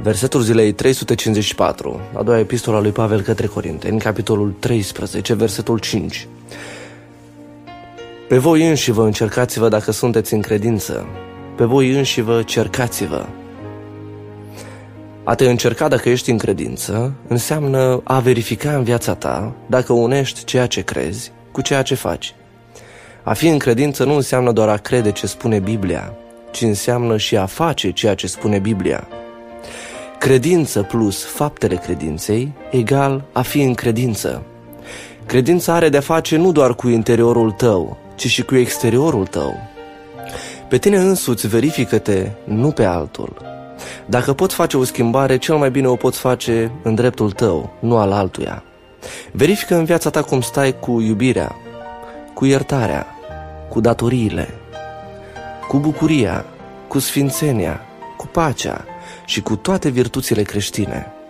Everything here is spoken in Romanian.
Versetul zilei 354, a doua epistola lui Pavel către Corinteni, capitolul 13, versetul 5. Pe voi înșivă încercați-vă dacă sunteți în credință, pe voi înșivă cercați-vă. A te încerca dacă ești în credință înseamnă a verifica în viața ta dacă unești ceea ce crezi cu ceea ce faci. A fi în credință nu înseamnă doar a crede ce spune Biblia, ci înseamnă și a face ceea ce spune Biblia. Credință plus faptele credinței egal a fi în credință. Credința are de-a face nu doar cu interiorul tău, ci și cu exteriorul tău. Pe tine însuți verifică-te, nu pe altul. Dacă poți face o schimbare, cel mai bine o poți face în dreptul tău, nu al altuia. Verifică în viața ta cum stai cu iubirea, cu iertarea, cu datoriile, cu bucuria, cu sfințenia, cu pacea și cu toate virtuțile creștine.